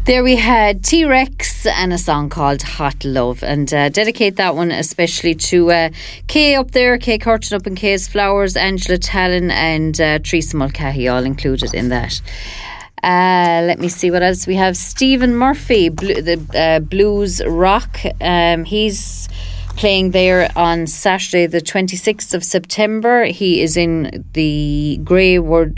There we had T-Rex and a song called Hot Love, and dedicate that one especially to Kay up there, Kay Curtin up in Kay's Flowers, Angela Tallon and Teresa Mulcahy all included in that. Let me see what else we have. Stephen Murphy, the Blues Rock. He's playing there on Saturday the 26th of September. He is in the Greywood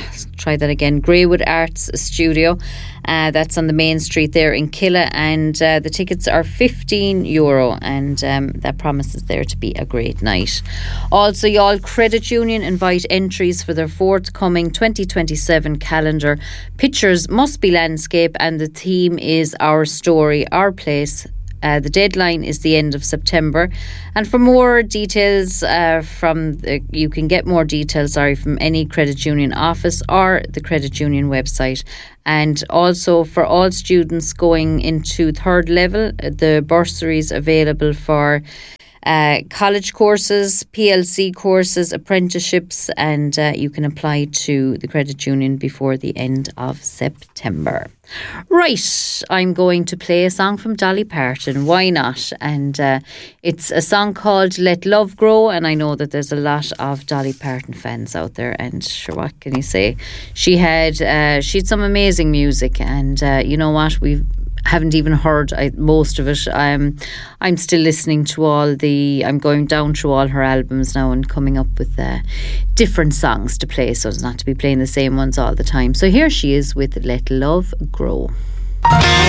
Arts Studio. That's on the main street there in Killa, and the tickets are €15, and that promises there to be a great night. Also, Youghal Credit Union invite entries for their forthcoming 2027 calendar. Pictures must be landscape, and the theme is Our Story, Our Place. The deadline is the end of September, and for more details you can get more details from any credit union office or the credit union website. And also for all students going into third level, the bursaries available for college courses, PLC courses, apprenticeships, and you can apply to the credit union before the end of September. Right, I'm going to play a song from Dolly Parton. Why not? And it's a song called Let Love Grow, and I know that there's a lot of Dolly Parton fans out there, and sure, what can you say? She had some amazing music, and you know what, haven't even heard most of it. I'm still listening to I'm going down through all her albums now and coming up with different songs to play, so as not to be playing the same ones all the time. So here she is with Let Love Grow.